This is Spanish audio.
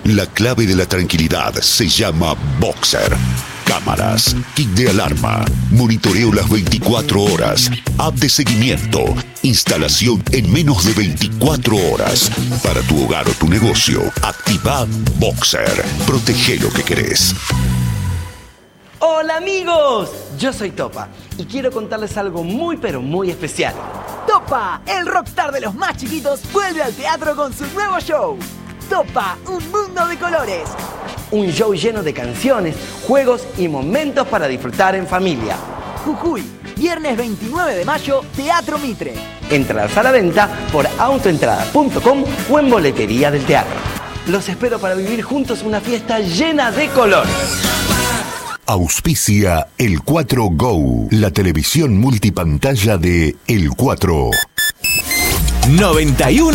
La clave de la tranquilidad se llama Boxer. Cámaras, kit de alarma, monitoreo las 24 horas, app de seguimiento, instalación en menos de 24 horas. Para tu hogar o tu negocio, activa Boxer. Protege lo que querés. Hola amigos, yo soy Topa y quiero contarles algo muy pero muy especial. Topa, el rockstar de los más chiquitos, vuelve al teatro con su nuevo show. Topa, un mundo de colores. Un show lleno de canciones, juegos y momentos para disfrutar en familia. Jujuy, viernes 29 de mayo, Teatro Mitre. Entradas a la venta por autoentrada.com o en boletería del teatro. Los espero para vivir juntos una fiesta llena de color. Auspicia El 4 Go, la televisión multipantalla de El 4. 91